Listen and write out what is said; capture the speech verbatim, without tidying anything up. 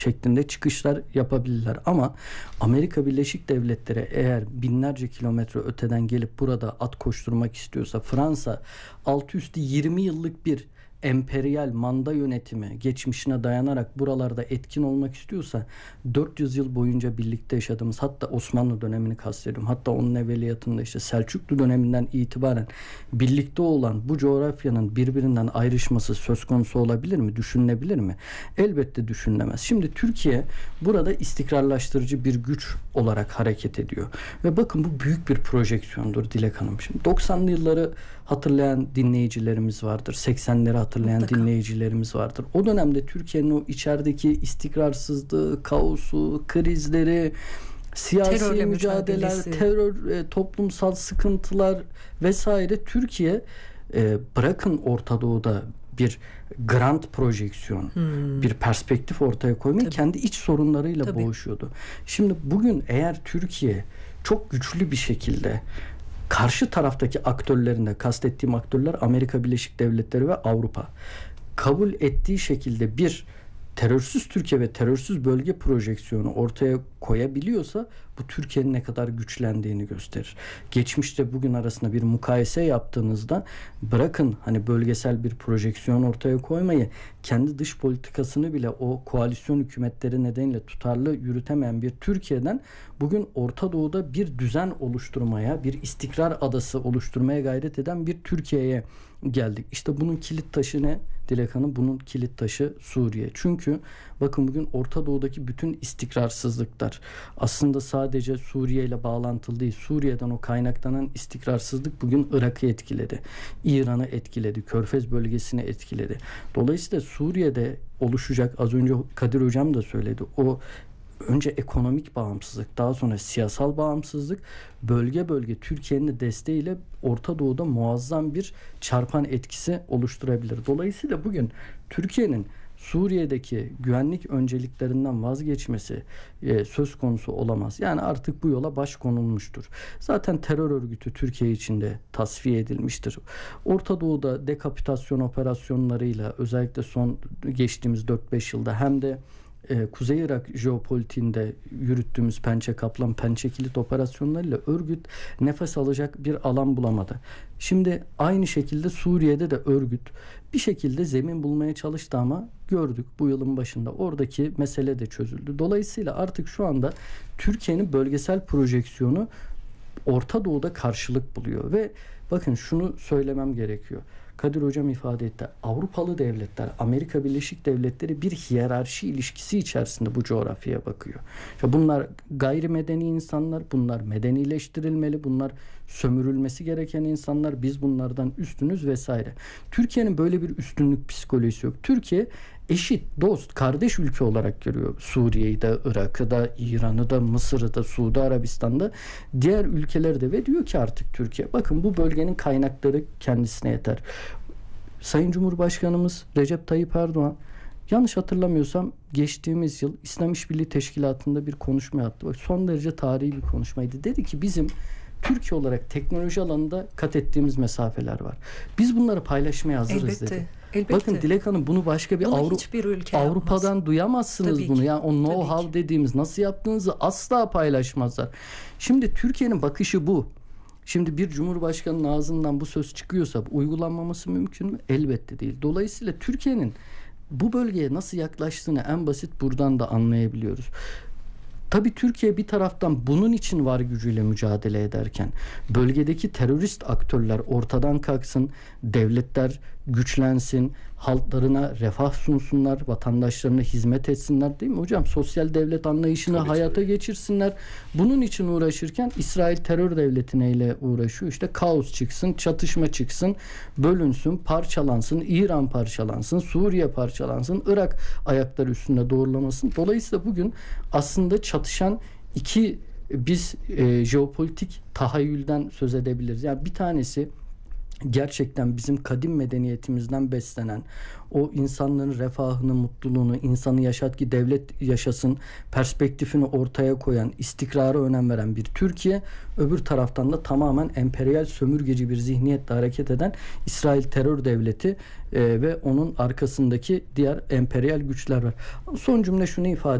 şeklinde çıkışlar yapabilirler. Ama Amerika Birleşik Devletleri eğer binlerce kilometre öteden gelip burada at koşturmak istiyorsa, Fransa altı üstü yirmi yıllık bir emperyal manda yönetimi geçmişine dayanarak buralarda etkin olmak istiyorsa, dört yüz yıl boyunca birlikte yaşadığımız, hatta Osmanlı dönemini kastediyorum, hatta onun evveliyatında işte Selçuklu döneminden itibaren birlikte olan bu coğrafyanın birbirinden ayrışması söz konusu olabilir mi? Düşünülebilir mi? Elbette düşünülemez. Şimdi Türkiye burada istikrarlaştırıcı bir güç olarak hareket ediyor. Ve bakın, bu büyük bir projeksiyondur Dilek Hanım. Şimdi doksanlı yılları hatırlayan dinleyicilerimiz vardır. seksenleri hatırlayan Mutlaka. dinleyicilerimiz vardır. O dönemde Türkiye'nin o içerideki istikrarsızlığı, kaosu, krizleri, siyasi terörle mücadeleler, mücadelesi. terör, e, toplumsal sıkıntılar vesaire, Türkiye e, bırakın Orta Doğu'da bir grand projeksiyon, hmm. bir perspektif ortaya koymayı, Tabii. kendi iç sorunlarıyla Tabii. boğuşuyordu. Şimdi bugün eğer Türkiye çok güçlü bir şekilde karşı taraftaki aktörlerinde, kastettiğim aktörler Amerika Birleşik Devletleri ve Avrupa, kabul ettiği şekilde bir terörsüz Türkiye ve terörsüz bölge projeksiyonu ortaya koyabiliyorsa, bu Türkiye'nin ne kadar güçlendiğini gösterir. Geçmişte bugün arasında bir mukayese yaptığınızda, bırakın hani bölgesel bir projeksiyon ortaya koymayı, kendi dış politikasını bile o koalisyon hükümetleri nedeniyle tutarlı yürütemeyen bir Türkiye'den bugün Orta Doğu'da bir düzen oluşturmaya, bir istikrar adası oluşturmaya gayret eden bir Türkiye'ye geldik. İşte bunun kilit taşı ne Dilek Hanım? Bunun kilit taşı Suriye. Çünkü bakın, bugün Orta Doğu'daki bütün istikrarsızlıklar aslında sadece Suriye ile bağlantılı değil. Suriye'den o kaynaklanan istikrarsızlık bugün Irak'ı etkiledi. İran'ı etkiledi. Körfez bölgesini etkiledi. Dolayısıyla Suriye'de oluşacak, az önce Kadir Hocam da söyledi, o önce ekonomik bağımsızlık, daha sonra siyasal bağımsızlık, bölge bölge Türkiye'nin de desteğiyle Orta Doğu'da muazzam bir çarpan etkisi oluşturabilir. Dolayısıyla bugün Türkiye'nin Suriye'deki güvenlik önceliklerinden vazgeçmesi e, söz konusu olamaz. Yani artık bu yola baş konulmuştur. Zaten terör örgütü Türkiye içinde tasfiye edilmiştir. Orta Doğu'da dekapütasyon operasyonlarıyla, özellikle son geçtiğimiz dört beş yılda, hem de Ee, Kuzey Irak jeopolitiğinde yürüttüğümüz Pençe Kaplan, Pençe Kilit operasyonlarıyla örgüt nefes alacak bir alan bulamadı. Şimdi aynı şekilde Suriye'de de örgüt bir şekilde zemin bulmaya çalıştı ama gördük bu yılın başında oradaki mesele de çözüldü. Dolayısıyla artık şu anda Türkiye'nin bölgesel projeksiyonu Orta Doğu'da karşılık buluyor ve bakın, şunu söylemem gerekiyor. Kadir Hocam ifade etti. Avrupalı devletler, Amerika Birleşik Devletleri bir hiyerarşi ilişkisi içerisinde bu coğrafyaya bakıyor. İşte bunlar gayrimedeni insanlar, bunlar medenileştirilmeli, bunlar sömürülmesi gereken insanlar, biz bunlardan üstünüz vesaire. Türkiye'nin böyle bir üstünlük psikolojisi yok. Türkiye eşit, dost, kardeş ülke olarak görüyor Suriye'yi de, Irak'ı da, İran'ı da, Mısır'ı da, Suudi Arabistan'da, diğer ülkeleri de, ve diyor ki artık Türkiye, bakın bu bölgenin kaynakları kendisine yeter. Sayın Cumhurbaşkanımız Recep Tayyip Erdoğan, yanlış hatırlamıyorsam geçtiğimiz yıl İslam İşbirliği Teşkilatı'nda bir konuşma yaptı. Bak, son derece tarihi bir konuşmaydı. Dedi ki bizim Türkiye olarak teknoloji alanında kat ettiğimiz mesafeler var. Biz bunları paylaşmaya hazırız Elbette. dedi. Elbette. Bakın Dilek Hanım, bunu başka bir Avru- Avrupa'dan yapmaz. Duyamazsınız. Tabii bunu. Ki. Yani o know-how dediğimiz, nasıl yaptığınızı asla paylaşmazlar. Şimdi Türkiye'nin bakışı bu. Şimdi bir cumhurbaşkanının ağzından bu söz çıkıyorsa uygulanmaması mümkün mü? Elbette değil. Dolayısıyla Türkiye'nin bu bölgeye nasıl yaklaştığını en basit buradan da anlayabiliyoruz. Tabii Türkiye bir taraftan bunun için var gücüyle mücadele ederken, bölgedeki terörist aktörler ortadan kalksın, devletler güçlensin, halklarına refah sunsunlar, vatandaşlarına hizmet etsinler, değil mi hocam? Sosyal devlet anlayışını tabii, hayata tabii. geçirsinler. Bunun için uğraşırken İsrail terör devleti neyle uğraşıyor? İşte kaos çıksın, çatışma çıksın, bölünsün, parçalansın, İran parçalansın, Suriye parçalansın, Irak ayakları üstünde doğrulamasın. Dolayısıyla bugün aslında çatışan iki biz e, jeopolitik tahayyülden söz edebiliriz. Yani bir tanesi gerçekten bizim kadim medeniyetimizden beslenen, o insanların refahını, mutluluğunu, insanı yaşat ki devlet yaşasın perspektifini ortaya koyan, istikrara önem veren bir Türkiye, öbür taraftan da tamamen emperyal sömürgeci bir zihniyetle hareket eden İsrail terör devleti e, ve onun arkasındaki diğer emperyal güçler var. Son cümle şunu ifade